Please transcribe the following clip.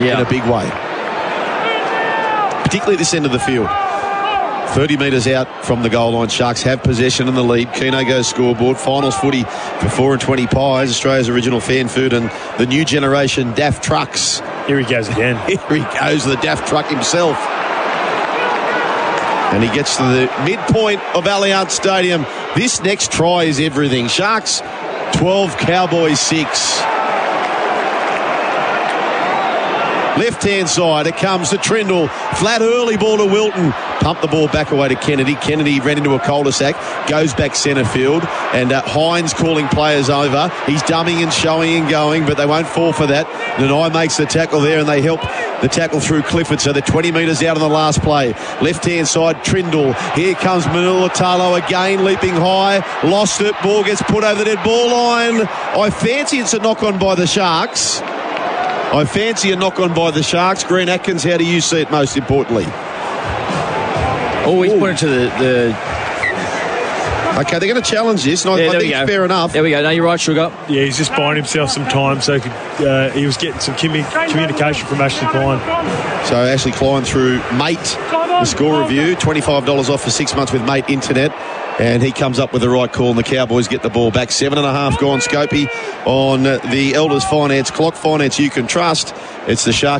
in a big way. Particularly this end of the field. 30 metres out from the goal line. Sharks have possession in the lead. Keno goes scoreboard. Finals footy for 4 and 20 pies. Australia's original fan food and the new generation Daft Trucks. Here he goes again. Here he goes, the Daft Truck himself. And he gets to the midpoint of Allianz Stadium. This next try is everything. Sharks 12, Cowboys 6. Left-hand side, it comes to Trindle. Flat early ball to Wilton. Pump the ball back away to Kennedy. Kennedy ran into a cul-de-sac, goes back centre field, and Hines calling players over. He's dumbing and showing and going, but they won't fall for that. Nanai makes the tackle there, and they help the tackle through Clifford, so they're 20 metres out on the last play. Left-hand side, Trindle. Here comes Manula-Talo again, leaping high. Lost it. Ball gets put over the dead ball line. I fancy it's a knock-on by the Sharks. Green Atkins, how do you see it most importantly? Oh, he's put it to the... Okay, they're going to challenge this, and I think it's fair enough. There we go. No, you're right, Sugar. Yeah, he's just buying himself some time so he was getting some communication from Ashley Klein. So Ashley Klein through Mate, the score review, $25 off for 6 months with Mate Internet. And he comes up with the right call, and the Cowboys get the ball back. 7.5 gone, Scopey, on the Elders Finance clock. Finance you can trust. It's the Sharks.